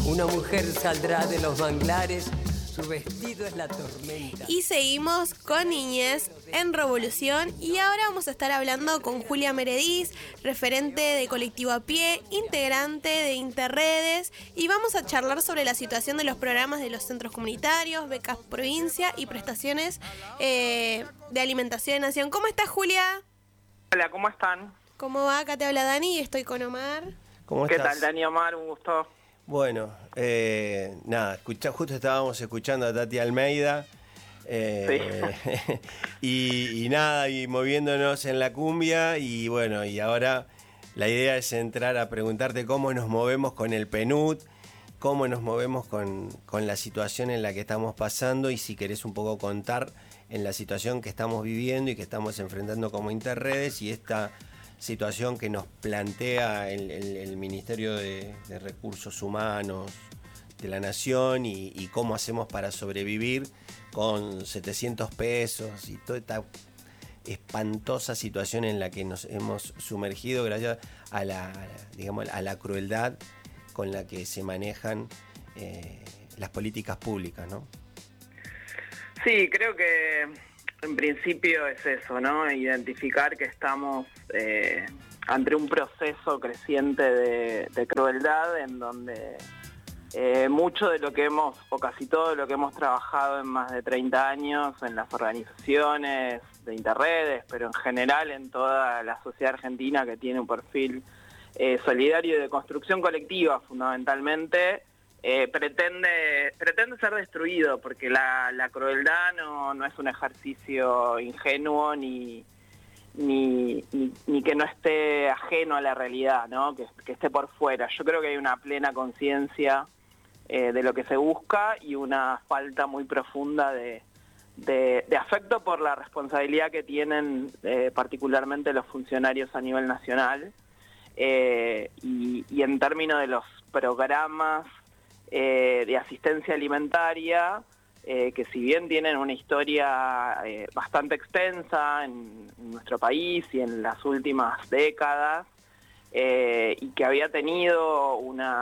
Una mujer saldrá de los manglares, su vestido es la tormenta. Y seguimos con Niñez en Revolución y ahora vamos a estar hablando con Julia Merediz, referente de Colectivo a Pie, integrante de Interredes, y vamos a charlar sobre la situación de los programas de los centros comunitarios, becas provincia y prestaciones de alimentación de Nación. ¿Cómo estás, Julia? Hola, ¿cómo están? ¿Cómo va? Acá te habla Dani y estoy con Omar. ¿Cómo ¿Qué estás? tal, Dani, Omar? Un gusto. Bueno, nada, justo estábamos escuchando a Tati Almeida y nada, y moviéndonos en la cumbia y bueno, y ahora la idea es entrar a preguntarte cómo nos movemos con el PNUD, cómo nos movemos con la situación en la que estamos pasando y si querés un poco contar en la situación que estamos viviendo y que estamos enfrentando como Interredes y esta situación que nos plantea el Ministerio de Recursos Humanos de la Nación y cómo hacemos para sobrevivir con 700 pesos y toda esta espantosa situación en la que nos hemos sumergido gracias a la crueldad con la que se manejan las políticas públicas, ¿no? Sí, creo que en principio es eso, ¿no? Identificar que estamos ante un proceso creciente de crueldad en donde mucho de lo que hemos, o casi todo lo que hemos trabajado en más de 30 años en las organizaciones de Interredes, pero en general en toda la sociedad argentina que tiene un perfil solidario y de construcción colectiva fundamentalmente, pretende ser destruido, porque la crueldad no es un ejercicio ingenuo ni que no esté ajeno a la realidad, ¿no? Que esté por fuera. Yo creo que hay una plena conciencia de lo que se busca y una falta muy profunda de afecto por la responsabilidad que tienen particularmente los funcionarios a nivel nacional y en términos de los programas de asistencia alimentaria, que si bien tienen una historia bastante extensa en nuestro país y en las últimas décadas, y que había tenido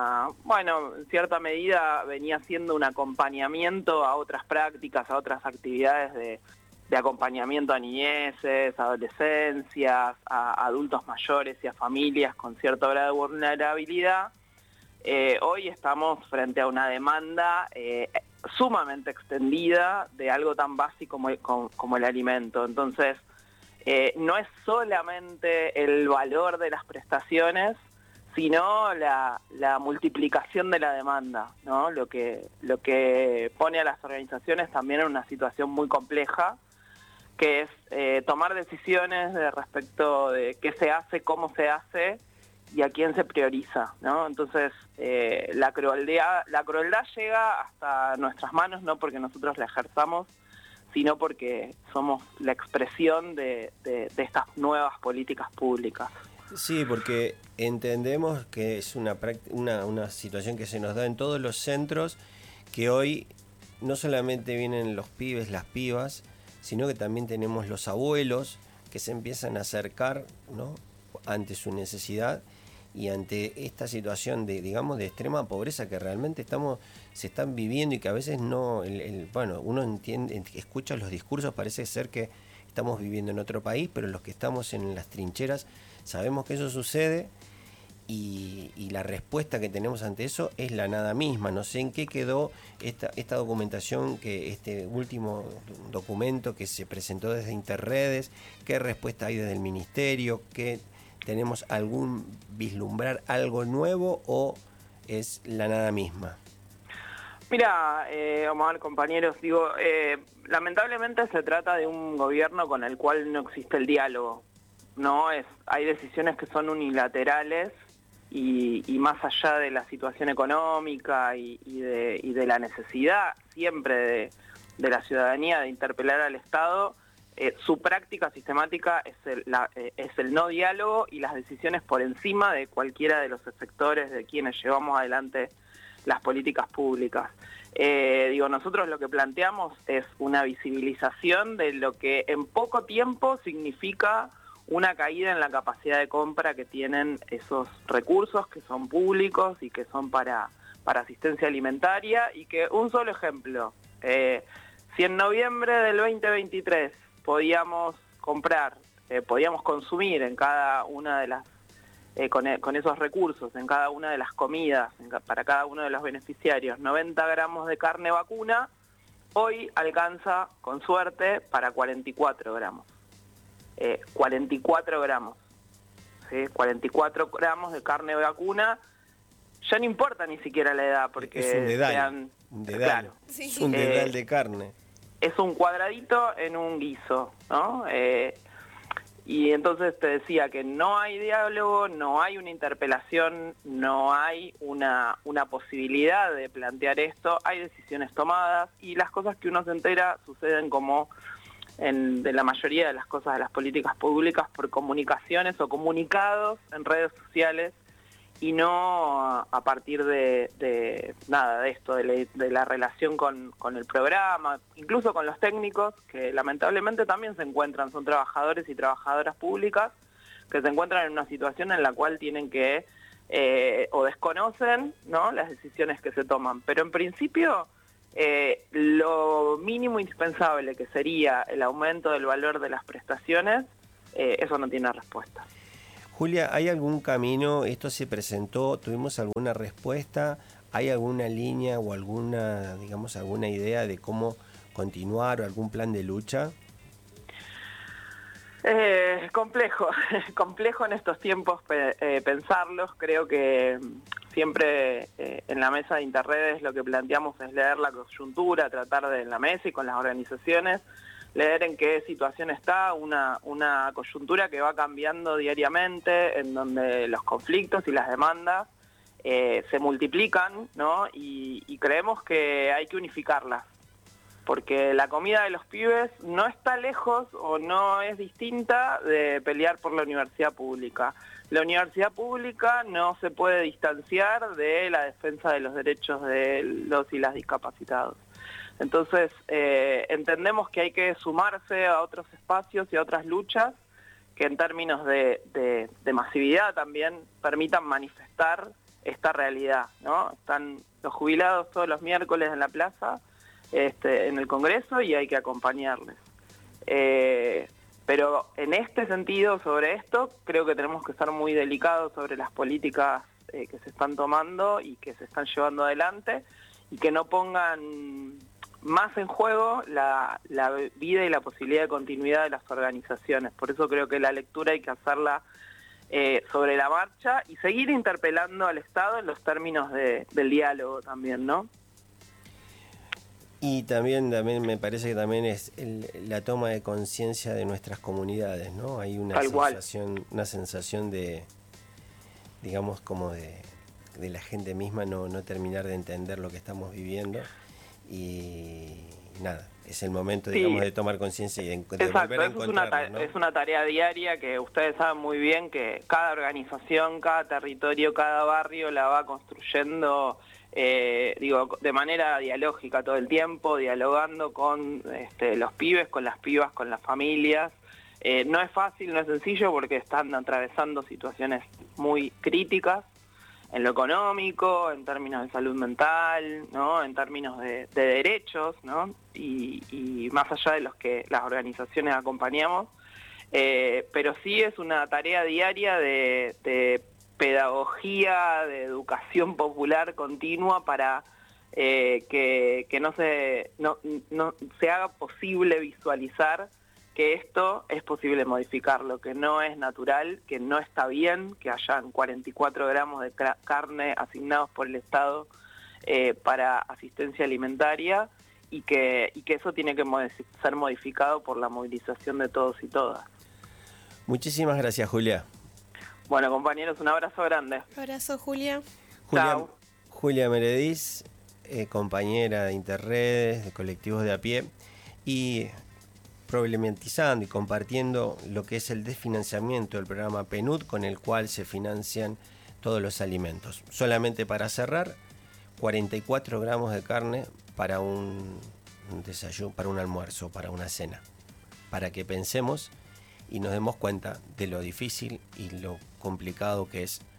en cierta medida venía siendo un acompañamiento a otras prácticas, a otras actividades de acompañamiento a niñeces, adolescencias, a adultos mayores y a familias con cierto grado de vulnerabilidad. Hoy estamos frente a una demanda sumamente extendida de algo tan básico como el alimento. Entonces, no es solamente el valor de las prestaciones, sino la multiplicación de la demanda, ¿no? Lo que pone a las organizaciones también en una situación muy compleja, que es tomar decisiones respecto de qué se hace, cómo se hace y a quién se prioriza, ¿no? Entonces, la crueldad llega hasta nuestras manos, no porque nosotros la ejerzamos, sino porque somos la expresión de estas nuevas políticas públicas. Sí, porque entendemos que es una situación que se nos da en todos los centros, que hoy no solamente vienen los pibes, las pibas, sino que también tenemos los abuelos que se empiezan a acercar, ¿no?, ante su necesidad y ante esta situación de extrema pobreza que realmente se están viviendo y que a veces uno escucha los discursos, parece ser que estamos viviendo en otro país, pero los que estamos en las trincheras sabemos que eso sucede y la respuesta que tenemos ante eso es la nada misma. No sé en qué quedó esta documentación, este último documento que se presentó desde Interredes, qué respuesta hay desde el Ministerio, ¿tenemos algún vislumbrar algo nuevo o es la nada misma? Mira, Omar, compañeros, lamentablemente se trata de un gobierno con el cual no existe el diálogo. Hay decisiones que son unilaterales y más allá de la situación económica y de la necesidad siempre de la ciudadanía de interpelar al Estado, su práctica sistemática es el no diálogo y las decisiones por encima de cualquiera de los efectores de quienes llevamos adelante las políticas públicas. Nosotros lo que planteamos es una visibilización de lo que en poco tiempo significa una caída en la capacidad de compra que tienen esos recursos que son públicos y que son para para asistencia alimentaria, y que un solo ejemplo, si en noviembre del 2023 podíamos comprar, podíamos consumir en cada una de las, con esos recursos, en cada una de las comidas, para cada uno de los beneficiarios, 90 gramos de carne vacuna, hoy alcanza, con suerte, para 44 gramos. 44 gramos. ¿Sí? 44 gramos de carne vacuna. Ya no importa ni siquiera la edad, porque es un dedal, sean... un dedal. Claro. Sí. Es un dedal de carne. Es un cuadradito en un guiso, ¿no? Y entonces te decía que no hay diálogo, no hay una interpelación, no hay una posibilidad de plantear esto, hay decisiones tomadas y las cosas que uno se entera suceden como de la mayoría de las cosas de las políticas públicas por comunicaciones o comunicados en redes sociales y no a partir de nada de esto, de la relación con el programa, incluso con los técnicos, que lamentablemente también se encuentran, son trabajadores y trabajadoras públicas, que se encuentran en una situación en la cual tienen que, o desconocen, ¿no?, las decisiones que se toman. Pero en principio, lo mínimo indispensable, que sería el aumento del valor de las prestaciones, eso no tiene respuesta. Julia, ¿hay algún camino? ¿Esto se presentó? ¿Tuvimos alguna respuesta? ¿Hay alguna línea o alguna, digamos, alguna idea de cómo continuar o algún plan de lucha? Complejo, complejo en estos tiempos pensarlos. Creo que siempre en la mesa de Interredes lo que planteamos es leer la coyuntura, tratar de en la mesa y con las organizaciones leer en qué situación está una coyuntura que va cambiando diariamente, en donde los conflictos y las demandas se multiplican, ¿no? Y creemos que hay que unificarlas, porque la comida de los pibes no está lejos o no es distinta de pelear por la universidad pública. La universidad pública no se puede distanciar de la defensa de los derechos de los y las discapacitados. Entonces, entendemos que hay que sumarse a otros espacios y a otras luchas que en términos de masividad también permitan manifestar esta realidad, ¿no? Están los jubilados todos los miércoles en la plaza, en el Congreso, y hay que acompañarles. Pero en este sentido, sobre esto, creo que tenemos que estar muy delicados sobre las políticas que se están tomando y que se están llevando adelante, y que no pongan más en juego la vida y la posibilidad de continuidad de las organizaciones. Por eso creo que la lectura hay que hacerla sobre la marcha y seguir interpelando al Estado en los términos del diálogo también, ¿no? Y también me parece que también es la toma de conciencia de nuestras comunidades, ¿no? Hay una sensación de, digamos, como de la gente misma no terminar de entender lo que estamos viviendo, y nada, es el momento, digamos, de tomar conciencia y de volver a encontrarnos, ¿no? Es una tarea diaria que ustedes saben muy bien que cada organización, cada territorio, cada barrio la va construyendo, de manera dialógica todo el tiempo, dialogando con los pibes, con las pibas, con las familias. No es fácil, no es sencillo, porque están atravesando situaciones muy críticas en lo económico, en términos de salud mental, ¿no?, en términos de derechos, ¿no?, y más allá de los que las organizaciones acompañamos, pero sí es una tarea diaria de pedagogía, de educación popular continua para que no se haga posible visualizar que esto es posible modificarlo, que no es natural, que no está bien que hayan 44 gramos de carne asignados por el Estado para asistencia alimentaria, y que eso tiene que ser modificado por la movilización de todos y todas. Muchísimas gracias, Julia. Bueno, compañeros, un abrazo grande. Abrazo, Julia. Chao. Julia Merediz, compañera de Interredes, de colectivos de a pie, y problematizando y compartiendo lo que es el desfinanciamiento del programa PNUD, con el cual se financian todos los alimentos. Solamente para cerrar, 44 gramos de carne para un desayuno, para un almuerzo, para una cena, para que pensemos y nos demos cuenta de lo difícil y lo complicado que es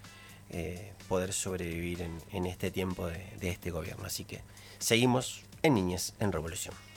poder sobrevivir en este tiempo de este gobierno. Así que seguimos en Niñez en Revolución.